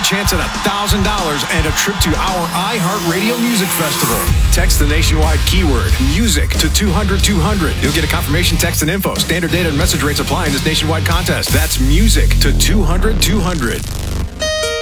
chance at $1,000 and a trip to our iHeartRadio Music Festival. Text the nationwide keyword music to 200-200. You'll get a confirmation text and info. Standard data and message rates apply in this nationwide contest. That's music to 200-200.